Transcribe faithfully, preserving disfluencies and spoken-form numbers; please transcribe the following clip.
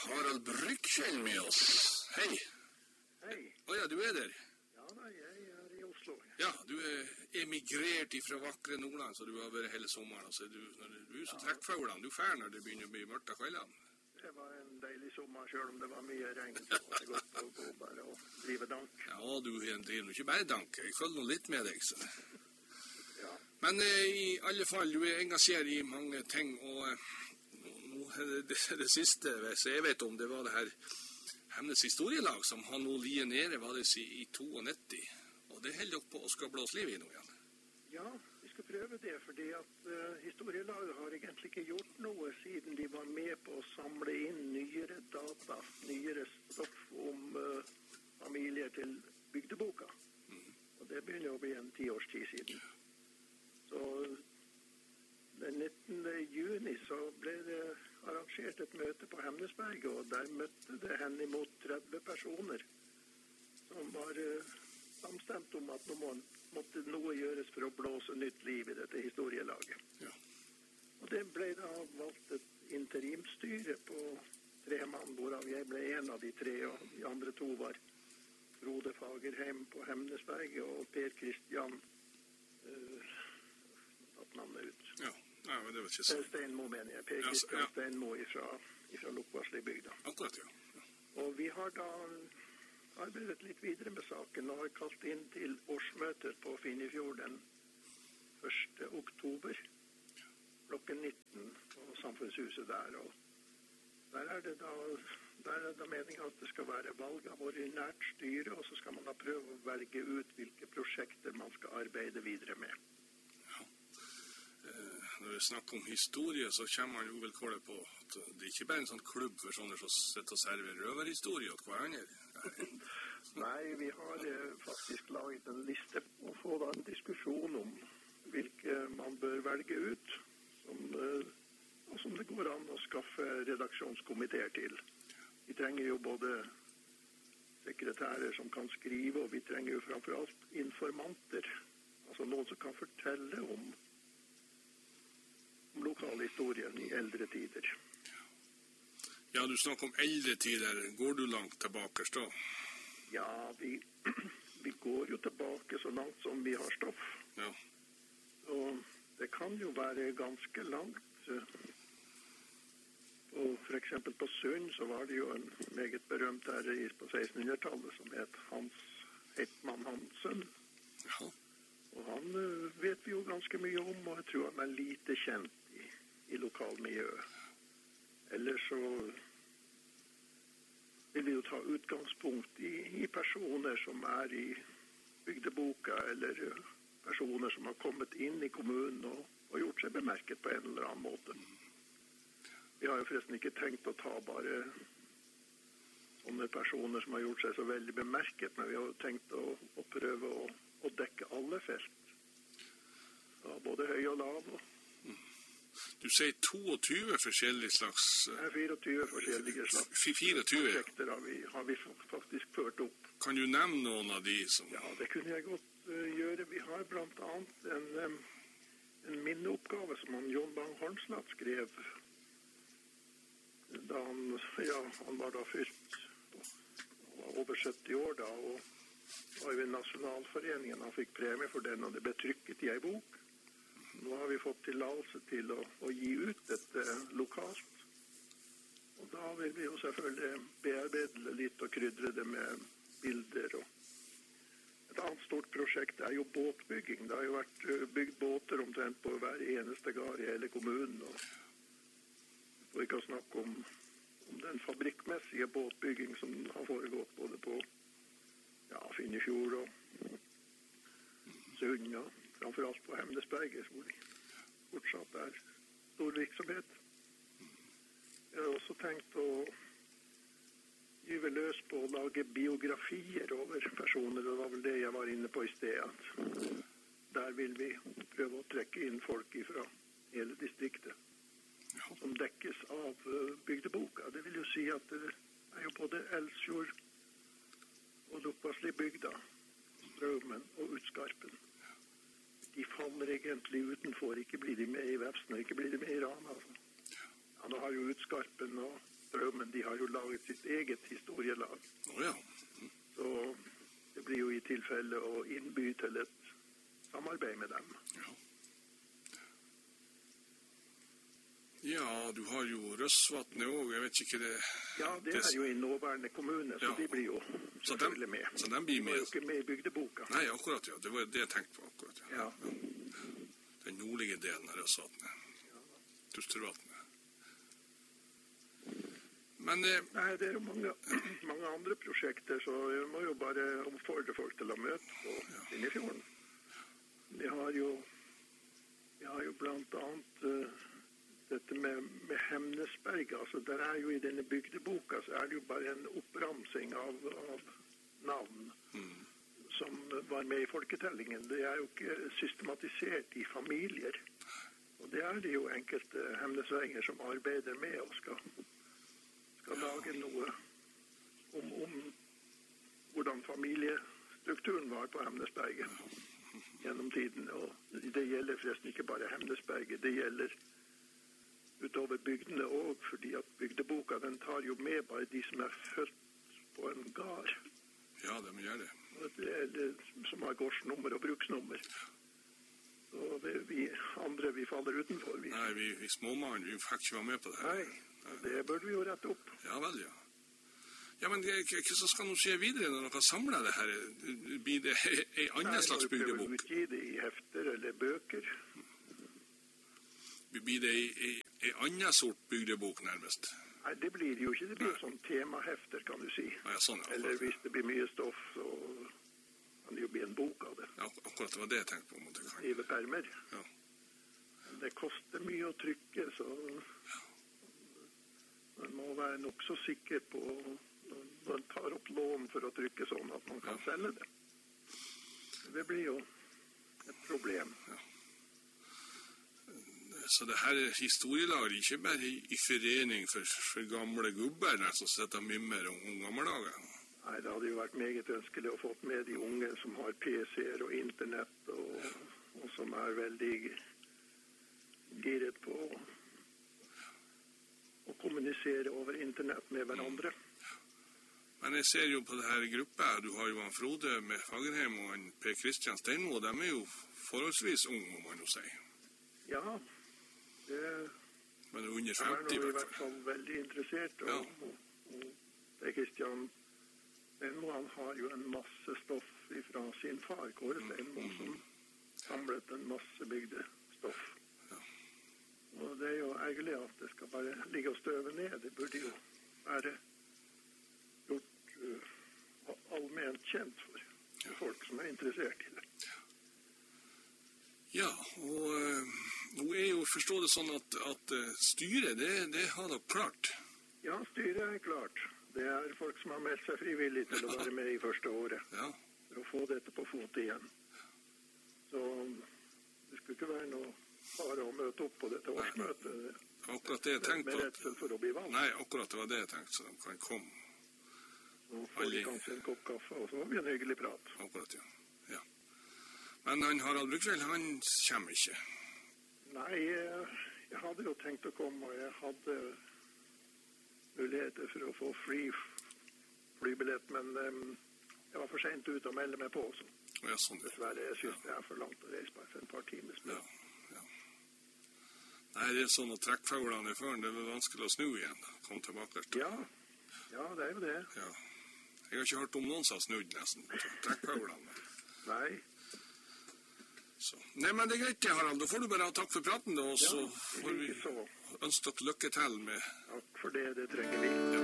Harald Brygkjell med oss. Hei. Hei. Å ja, du er der? Ja, nei, jeg er i Oslo. Ja, du er emigrert fra vakre Nordland, så du har vært hele sommeren. Altså, du, når du er så ja. trekkfaulene, du fær når det begynner å bli mørkt av kveldene. Det var en deilig sommer, selv om det var mye regn, så var det godt å gå bare og drive dank. Ja, du driver ikke bare dank. Jeg følger noe litt med deg, så. Ja. Men eh, i alle fall, du er engasjert i mange ting, og eh, nå, det, det, det siste så jeg vet om, det var det her Hemnes historielag, som har nå liet nede, var det i, i nittito, og det holder dere på å skal blåse liv i nå igjen. Ja, vi skal prøve det, fordi at uh, historielaget har egentlig ikke gjort noe siden de var med på å samle inn nyere data, nyere stoff om uh, familier til bygdeboka. Mm. Og det begynner å bli en tiårstid siden. Så den nittende juni så ble det arrangert et møte på Hemnesberget, og der møtte det henne imot tretti personer som var uh, samstemt om at nå må, måtte noe gjøres for å blåse nytt liv i dette historielaget. Ja. Og det ble da valgt et interimstyre på tre mann, hvorav jeg ble en av de tre, og de andre to var Frode Fagerheim på Hemnesberget og Per Kristian uh, tatt navnet ut. Ja. Ja, men det var ikke så. Steinmo mener jeg. Per Ja, Kristian ja. Steinmo ifra, ifra Lokvarsli-bygda. Akkurat, ja. ja. Og vi har da arbeidet litt videre med saken og har kalt inn til årsmøter på Finifjord den første oktober klokken nitten på Samfunnshuset der. Og der er det da, der er det meningen at det skal være valg av ordinært styre, og så skal man da prøve å velge ut hvilke prosjekter man skal arbeide videre med. Ja. Eh, når vi snakker om historie, så kommer man jo vel kåle på at det er ikke bare en sånn klubb for sånne som sitter og server røverhistorie til hverandre. Nei, vi har eh, faktisk laget en liste og få da en diskusjon om hvilke man bør velge ut, som, eh, og som det går an å skaffe redaksjonskomiteer til. Vi trenger jo både sekretærer som kan skrive, og vi trenger jo framfor alt informanter, altså noen som kan fortelle om om lokalhistorien i eldre tider. Ja, du snakker om eldre tider. Går du langt tilbake da? Ja, vi, vi går jo tilbake så langt som vi har stoff. Ja. Og det kan jo være ganske langt. Og for eksempel på Sund så var det jo en meget berømt herre på sekstenhundretallet som het Hans Hetman Hansen. Ja. Og han uh, vet vi jo ganske mye om, og jeg tror han er lite kjent i, i lokalmiljøet. Ellers så vil vi jo ta utgangspunkt i, i personer som er i bygdeboka, eller uh, personer som har kommet inn i kommunen og, og gjort seg bemerket på en eller annen måte. Vi har jo forresten ikke tenkt å ta bare sånne personer som har gjort seg så veldig bemerket, men vi har jo tenkt å, å prøve å og dekke alle felt. Ja, både høy og lav. Og... Mm. Du sier tjueto forskjellige slags... Ja, tjuefire forskjellige slags tjuefire prosjekter har vi, har vi faktisk ført opp. Kan du nevne noen av de som... Ja, det kunne jeg godt uh, gjøre. Vi har blant annet en, um, en minneoppgave som han John Bang-Hornslad skrev da han, ja, han var da fylt over sytti år da, og var jo i Nasjonalforeningen. Han fikk premie for den, og det ble trykket i en bok. Nå har vi fått tillatelse til å, å gi ut dette lokalt. Og da vil vi jo selvfølgelig bearbeide det litt og krydre det med bilder. Og et annet stort prosjekt er jo båtbygging. Det har jo vært bygd båter omtrent på hver eneste gard i hele kommunen. Og for ikke å snakke om, om den fabrikkmessige båtbygging som har foregått både på ja, Finifjord og Sund, og framfor alt på Hemnesberget, hvor det fortsatt er stor virksomhet. Jeg har også tenkt å gyve løs på å lage biografier over personer, og det var vel det jeg var inne på i sted. Der vil vi prøve å trekke inn folk fra hele distriktet, som dekkes av bygdeboka. Det vil jo si at det er jo både Elsfjord og Lokvarsli-bygda, Straumen og Utskarpen. De faller egentlig utenfor, ikke blir de med i Vefsn, og ikke blir de med i Rana. Altså. Ja, nå har jo Utskarpen og Straumen, de har jo laget sitt eget historielag. Å ja. Så det blir jo i tilfelle å innby til et samarbeid med dem. Ja. Ja, du har jo Røsvatnet også, jeg vet ikke det... Ja, det er jo i nåværende kommune, så Ja. de blir jo Så selvfølgelig dem- med. så dem blir De var med. jo ikke med i bygdeboka. Nei, akkurat, ja. Det var det jeg tenkte på akkurat. Ja. Ja. Den nordlige delen av Røsvatnet. Dustervatnet. Men eh, Nei, det er jo mange, mange andre prosjekter, så jeg må jo bare oppfordre folk til å møte på Finnefjorden. De har jo, de har jo blant annet uh, dette med, med Hemnesberg. Altså, der er jo i denne bygdeboka, så er det jo bare en oppramsing av, av navn mm, som var med i folketellingen. Det er jo ikke systematisert i familier. Og det er det jo enkelte hemnesveier som arbeider med og skal, skal lage noe om, om hvordan familiestrukturen var på Hemnesberget gjennom tiden. Og det gjelder forresten ikke bare Hemnesberget, det gjelder utover bygdene også, fordi at bygdeboka den tar jo med bare de som er født på en gard. ja, det må gjøre det. Det er det som har gårdsnummer og bruksnummer. Og det, vi andre, vi faller utenfor. Vi. Nei, vi, vi småmann, vi fikk ikke være med på det her. Nei, og det burde vi jo rette opp. Ja vel, ja. Ja, men hva hva skal nå skje videre når dere samler det her? Blir det en annen slags Nei, bygdebok? må vi prøve å utgi det i hefter eller bøker. Blir det en annen sort bygdebok nærmest? Nei, det blir det jo ikke. Det blir jo sånn temahefter, kan du si. Ja, sånn, ja. Eller hvis det blir mye stoff, så kan det jo bli en bok av det. Ja, akkurat det var det jeg tenkte på. Om det kan. Skrive permer. Ja. Det koster mye å trykke, så man må være nok så sikker på når man tar opp lån for å trykke sånn at man kan Ja. selge det. Det blir jo et problem. Så det her er historielager, ikke bare i forening for, for gamle gubber, der som sitter og mimmer om, om gamle dager. Nei, det hadde jo vært meget ønskelig å få med de unge som har P C-er og internett, og, og som er veldig giret på å, å kommunisere over internett med hverandre. Men jeg ser jo på det her gruppa, du har jo han Frode med Fagerheim og han Per Kristian Steinmo, de er jo forholdsvis unge, må man jo si. Ja, det Men under er femti i nå i hvert hvert fall. fall veldig interessert. Og, Ja. og, og Per Kristian Steinmo, han har jo en masse stoff fra sin far, Kåre Steinmo, som samlet en masse bygdestoff. Ja. Og det er jo ergerlig at det skal bare ligge og støve ned. Det burde jo være gjort uh, allment kjent for, for folk som er interessert i det. Ja, og øh, nå er jo forstå det sånn at, at øh, styret, det, det har dere klart. Ja, styret er klart. Det er folk som har meldt seg frivillig til å være med i første året Ja, for å få dette på fot igjen. Så det skulle ikke være noe bare å møte opp på dette årsmøtet akkurat det jeg tenkte med på. redsel for å bli valgt. Nei, akkurat det var det jeg tenkte, så de kan komme. Så får de kanskje en kopp kaffe, og så får vi en hyggelig prat. Akkurat, ja. ja. Men han Harald Bruksveld, han kommer ikke. Nei, jeg, jeg hadde jo tenkt å komme, og jeg hadde muligheter for å få fri flybillett, men um, jeg var for sent ut å melde meg på også. Ja, sånn, ja. Dessverre, jeg synes det er for langt å reise bare for en par timer. Ja, ja. Nei, det er sånn at trekkfaglene i føren, det er vel vanskelig å snu igjen. Kom tilbake. Ja, ja, det er jo det. Ja. Jeg har ikke hørt om noen som har snudd nesten. Trekkfaglene. Nei, Så. Nei, men det er greit, Harald. Da får du bare ha takk for praten, da, og så ja, får vi ikke så. ønske dere lykke til med Takk for det, det trenger vi. Ja.